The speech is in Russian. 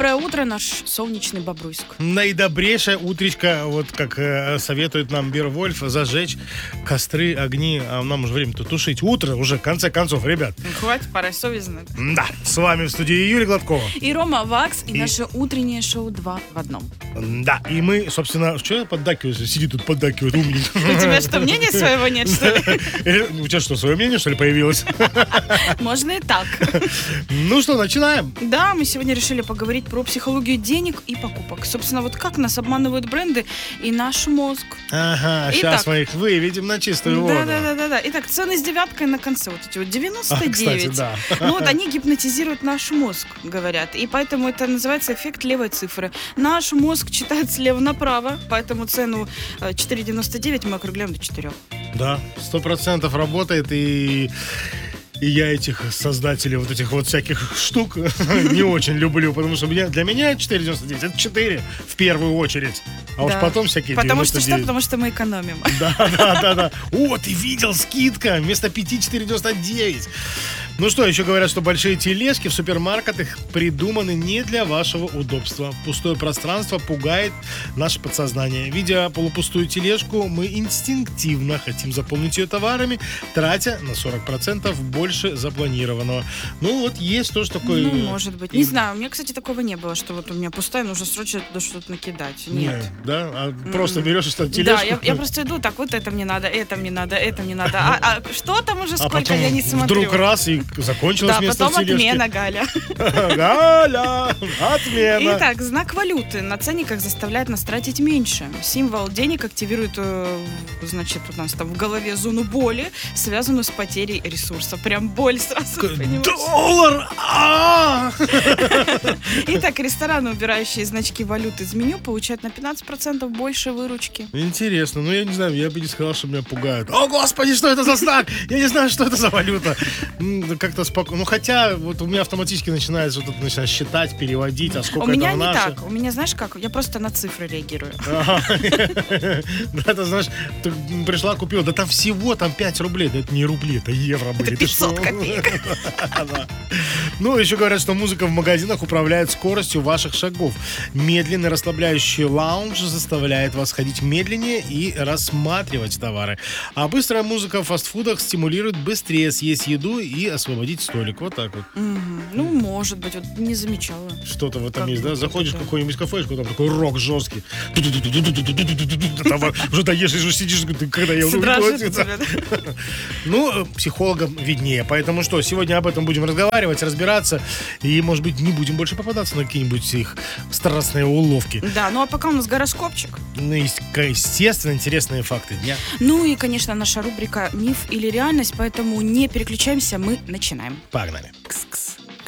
Доброе утро, наш солнечный Бобруйск. Наидобрейшая утречка, вот как советует нам Бирвольф, зажечь костры, огни, а нам уже время-то тушить. Утро уже, в конце концов, ребят. Хватит, пора совестно. Да, с вами в студии Юрий Гладкова. И Рома Вакс, и наше утреннее шоу «Два в одном». Да, и мы, собственно, что я поддакиваю? Сидит тут, поддакивает, умник. У тебя что, мнения своего нет, что ли? У тебя что, свое мнение, что ли, появилось? Можно и так. Ну что, начинаем? Да, мы сегодня решили поговорить про психологию денег и покупок. Собственно, вот как нас обманывают бренды и наш мозг. Ага, сейчас мы их выведем на чистую воду. Да. Итак, цены с девяткой на конце, вот эти вот 99. Кстати, да. Ну вот они гипнотизируют наш мозг, говорят. И поэтому это называется эффект левой цифры. Наш мозг читает слева направо, поэтому цену 4,99 мы округляем до 4. Да, 100% работает, и я этих создателей вот этих вот всяких штук не очень люблю, потому что для меня 4,99 это 4 в первую очередь, а уж потом всякие 99. Потому что что? Потому что мы экономим. Да. О, ты видел, скидка вместо 5 4,99. Ну что, еще говорят, что большие тележки в супермаркетах придуманы не для вашего удобства. Пустое пространство пугает наше подсознание. Видя полупустую тележку, мы инстинктивно хотим заполнить ее товарами, тратя на 40% больше запланированного. Ну вот есть тоже такое. Ну, может быть. Не знаю, у меня, кстати, такого не было, что вот у меня пустая, нужно срочно туда что-то накидать. Нет. Да? А просто берешь что-то тележку? Да, я просто иду, так, вот это мне надо, это мне надо, это мне надо. А что там уже сколько, я не смотрю. Вдруг раз и закончилось место в тележке. Да, потом отмена, Галя. Галя, отмена. Итак, знак валюты на ценниках заставляет нас тратить меньше. Символ денег активирует, значит, у нас там в голове зону боли, связанную с потерей ресурса. Прям боль сразу, понимаешь? Доллар! Итак, рестораны, убирающие значки валюты из меню, получают на 15% больше выручки. Интересно, ну я не знаю, я бы не сказал, что меня пугают. О, господи, что это за знак? Я не знаю, что это за валюта. Как-то спокойно. Ну, хотя, вот у меня автоматически начинается вот это, начинает считать, переводить, а сколько это в наше. У меня не так. У меня, знаешь как? Я просто на цифры реагирую. Да, ты знаешь, ты пришла, купила, да там всего там 5 рублей. Да это не рубли, это евро были. Это 500 копеек. Ну, еще говорят, что музыка в магазинах управляет скоростью ваших шагов. Медленный расслабляющий лаунж заставляет вас ходить медленнее и рассматривать товары. А быстрая музыка в фастфудах стимулирует быстрее съесть еду и освободить столик. Вот так вот. Ну, может быть, вот не замечала. Что-то в этом есть, да? Заходишь в какую-нибудь кафешку, там такой рок жесткий. Уже доешь, уже сидишь, когда я уже уйду. Ну, психологам виднее. Поэтому что, сегодня об этом будем разговаривать, разбираться. И, может быть, не будем больше попадаться на какие-нибудь их страстные уловки. Да, ну а пока у нас гороскопчик. Ну, естественно, интересные факты дня. Ну и, конечно, наша рубрика «Миф или реальность», поэтому не переключаемся, мы начинаем. Погнали.